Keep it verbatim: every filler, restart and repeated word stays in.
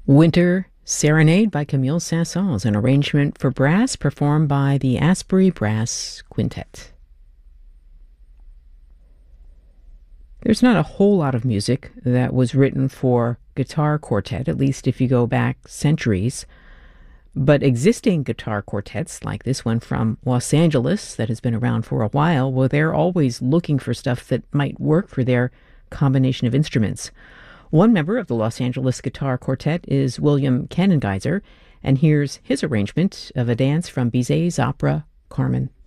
Winter Serenade by Camille Saint-Saëns, an arrangement for brass performed by the Asbury Brass Quintet. There's not a whole lot of music that was written for guitar quartet, at least if you go back centuries. But existing guitar quartets, like this one from Los Angeles that has been around for a while, well, they're always looking for stuff that might work for their combination of instruments. One member of the Los Angeles Guitar Quartet is William Kanengeiser, and here's his arrangement of a dance from Bizet's opera, Carmen.